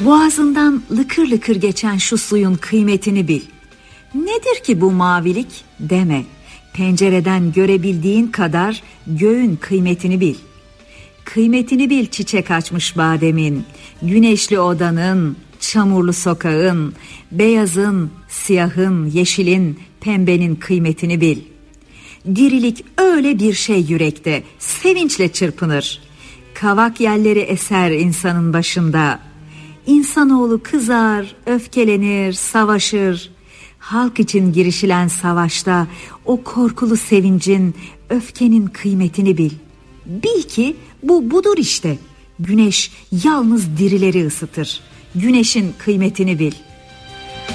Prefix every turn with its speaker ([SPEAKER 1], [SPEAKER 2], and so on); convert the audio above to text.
[SPEAKER 1] Boğazından lıkır lıkır geçen şu suyun kıymetini bil. Nedir ki bu mavilik deme. Pencereden görebildiğin kadar göğün kıymetini bil. Kıymetini bil çiçek açmış bademin, güneşli odanın, çamurlu sokağın, beyazın, siyahın, yeşilin, pembenin kıymetini bil. Dirilik öyle bir şey yürekte, sevinçle çırpınır. Kavak yelleri eser insanın başında. İnsanoğlu kızar, öfkelenir, savaşır. Halk için girişilen savaşta o korkulu sevincin, öfkenin kıymetini bil. Bil ki bu budur işte. Güneş yalnız dirileri ısıtır. Güneşin kıymetini bil.